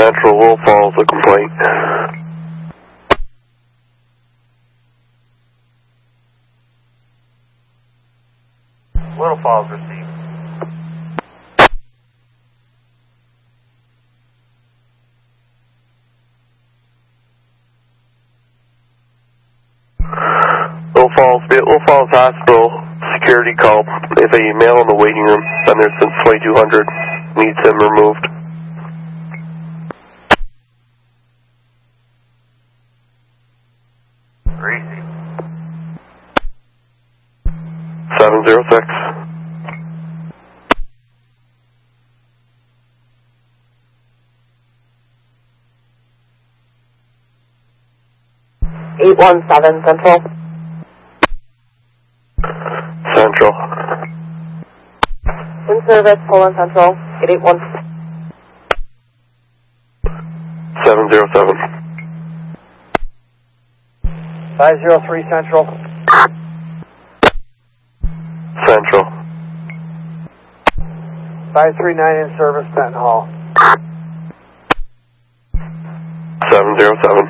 Central, Little Falls, a complaint. Little Falls received. Little Falls Hospital, security call. If a male in the waiting room, been there since 2200, needs him removed. Receive. 706. Central. Central. In service, Poland Central, 881. 707. 503 Central. Central. 539 in service, Benton Hall. 707.